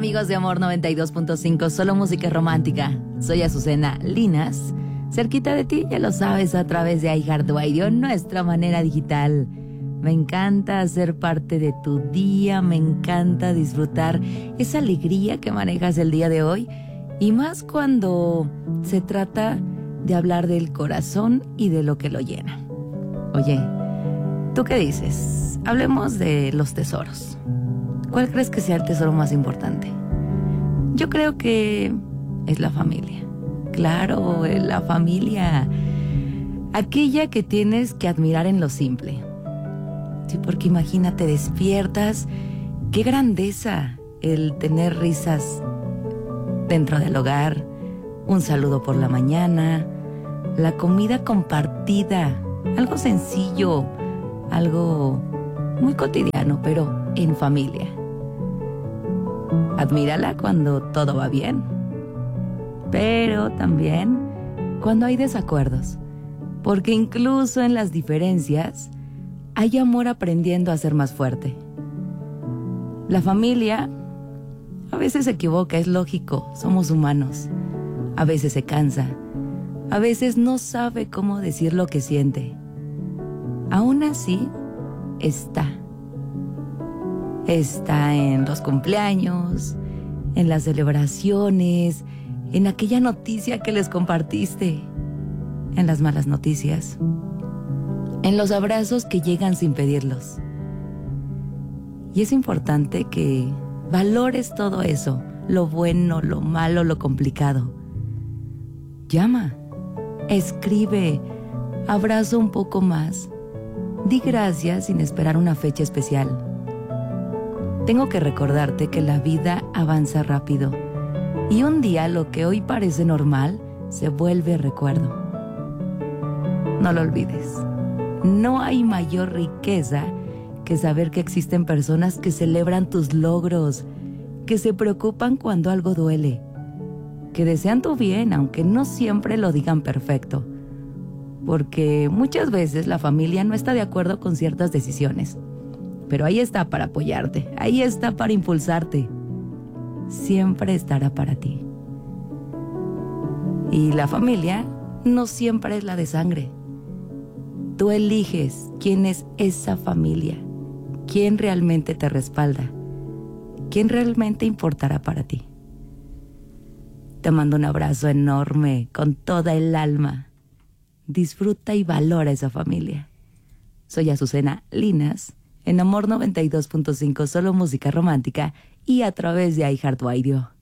amigos de Amor 92.5, solo música romántica. Soy Azucena Linas, cerquita de ti, ya lo sabes, a través de iHeartRadio, nuestra manera digital. Me encanta ser parte de tu día, me encanta disfrutar esa alegría que manejas el día de hoy, y más cuando se trata de hablar del corazón y de lo que lo llena. Oye, ¿tú qué dices? Hablemos de los tesoros. ¿Cuál crees que sea el tesoro más importante? Yo creo que es la familia. Claro, la familia. Aquella que tienes que admirar en lo simple. Sí, porque imagínate, despiertas. Qué grandeza el tener risas dentro del hogar, un saludo por la mañana, la comida compartida, algo sencillo, algo muy cotidiano, pero en familia. Admírala cuando todo va bien, pero también cuando hay desacuerdos, porque incluso en las diferencias hay amor aprendiendo a ser más fuerte. La familia a veces se equivoca, es lógico, somos humanos. A veces se cansa, a veces no sabe cómo decir lo que siente. Aún así, está en los cumpleaños, en las celebraciones, en aquella noticia que les compartiste, en las malas noticias, en los abrazos que llegan sin pedirlos. Y es importante que valores todo eso, lo bueno, lo malo, lo complicado. Llama, escribe, abraza un poco más, di gracias sin esperar una fecha especial. Tengo que recordarte que la vida avanza rápido y un día lo que hoy parece normal se vuelve recuerdo. No lo olvides. No hay mayor riqueza que saber que existen personas que celebran tus logros, que se preocupan cuando algo duele, que desean tu bien, aunque no siempre lo digan perfecto, porque muchas veces la familia no está de acuerdo con ciertas decisiones. Pero ahí está para apoyarte, ahí está para impulsarte. Siempre estará para ti. Y la familia no siempre es la de sangre. Tú eliges quién es esa familia, quién realmente te respalda, quién realmente importará para ti. Te mando un abrazo enorme con toda el alma. Disfruta y valora esa familia. Soy Azucena Linas, en Amor 92.5, solo música romántica y a través de iHeartRadio.